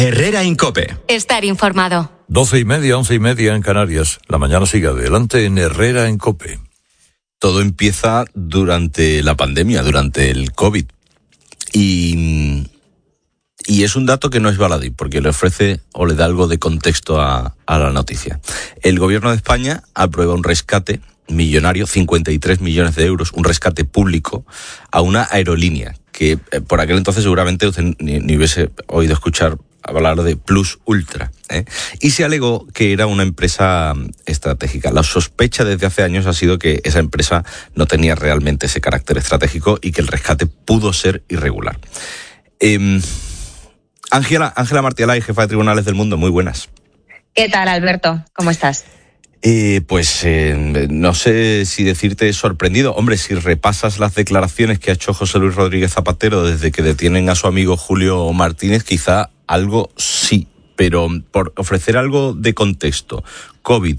Herrera Incope. Estar informado. 12:30, 11:30 en Canarias. La mañana sigue adelante en Herrera Incope. Todo empieza durante la pandemia, durante el COVID. Y es un dato que no es baladí, porque le ofrece o le da algo de contexto a la noticia. El gobierno de España aprueba un rescate millonario, 53 millones de euros, un rescate público a una aerolínea que por aquel entonces seguramente usted ni hubiese oído escuchar hablar de Plus Ultra, y se alegó que era una empresa estratégica. La sospecha desde hace años ha sido que esa empresa no tenía realmente ese carácter estratégico y que el rescate pudo ser irregular. Ángela Martialay, jefa de Tribunales del Mundo, muy buenas. ¿Qué tal, Alberto? ¿Cómo estás? No sé si decirte sorprendido. Hombre, si repasas las declaraciones que ha hecho José Luis Rodríguez Zapatero desde que detienen a su amigo Julio Martínez, quizá algo sí, pero por ofrecer algo de contexto. COVID,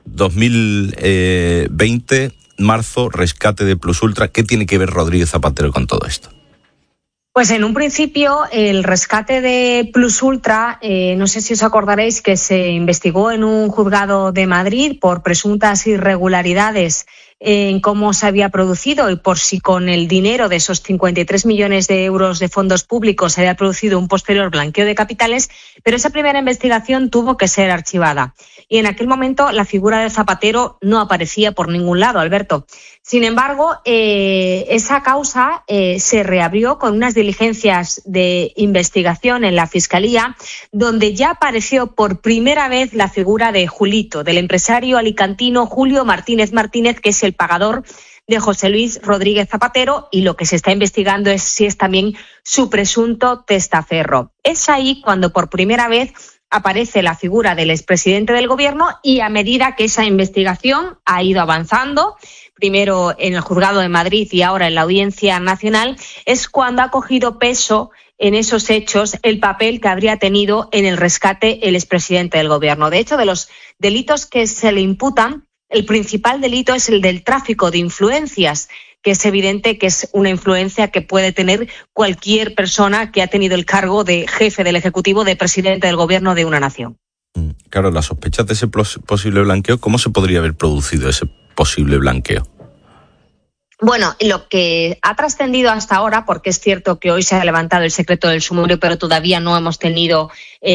2020, marzo, rescate de Plus Ultra. ¿Qué tiene que ver Rodríguez Zapatero con todo esto? Pues en un principio el rescate de Plus Ultra, no sé si os acordaréis que se investigó en un juzgado de Madrid por presuntas irregularidades en cómo se había producido y por si con el dinero de esos 53 millones de euros de fondos públicos se había producido un posterior blanqueo de capitales, pero esa primera investigación tuvo que ser archivada. Y en aquel momento la figura de Zapatero no aparecía por ningún lado, Alberto. Sin embargo, esa causa se reabrió con unas diligencias de investigación en la Fiscalía, donde ya apareció por primera vez la figura de Julito, del empresario alicantino Julio Martínez, que es el pagador de José Luis Rodríguez Zapatero, y lo que se está investigando es si es también su presunto testaferro. Es ahí cuando por primera vez aparece la figura del expresidente del gobierno, y a medida que esa investigación ha ido avanzando, primero en el juzgado de Madrid y ahora en la Audiencia Nacional, es cuando ha cogido peso en esos hechos el papel que habría tenido en el rescate el expresidente del gobierno. De hecho, de los delitos que se le imputan, el principal delito es el del tráfico de influencias, que es evidente que es una influencia que puede tener cualquier persona que ha tenido el cargo de jefe del Ejecutivo, de presidente del gobierno de una nación. Claro, las sospechas de ese posible blanqueo, ¿cómo se podría haber producido ese posible blanqueo? Bueno, lo que ha trascendido hasta ahora, porque es cierto que hoy se ha levantado el secreto del sumario, pero todavía no hemos tenido